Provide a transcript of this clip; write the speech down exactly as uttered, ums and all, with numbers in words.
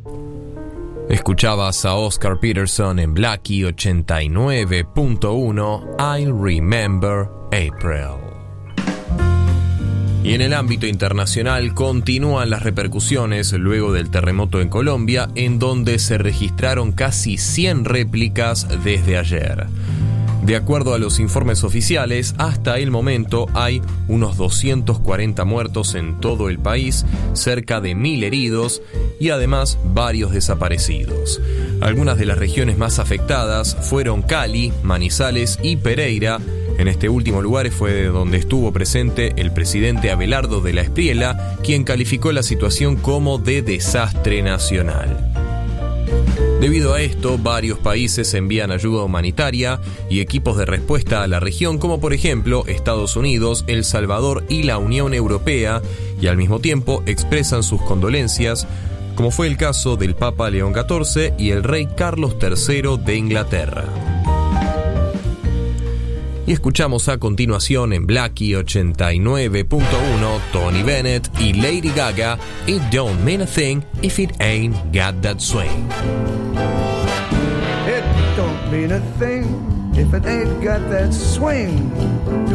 Escuchabas a Oscar Peterson en Blackie ochenta y nueve punto uno, I Remember April. Y en el ámbito internacional continúan las repercusiones luego del terremoto en Colombia, en donde se registraron casi cien réplicas desde ayer. De acuerdo a los informes oficiales, hasta el momento hay unos doscientos cuarenta muertos en todo el país, cerca de mil heridos y además varios desaparecidos. Algunas de las regiones más afectadas fueron Cali, Manizales y Pereira. En este último lugar fue donde estuvo presente el presidente Abelardo de la Espriella, quien calificó la situación como de desastre nacional. Debido a esto, varios países envían ayuda humanitaria y equipos de respuesta a la región, como por ejemplo Estados Unidos, El Salvador y la Unión Europea, y al mismo tiempo expresan sus condolencias, como fue el caso del Papa León catorce y el rey Carlos tercero de Inglaterra. Y escuchamos a continuación en Blackie ochenta y nueve punto uno Tony Bennett y Lady Gaga, It Don't Mean a Thing If It Ain't Got That Swing. It don't mean a thing if it ain't got that swing.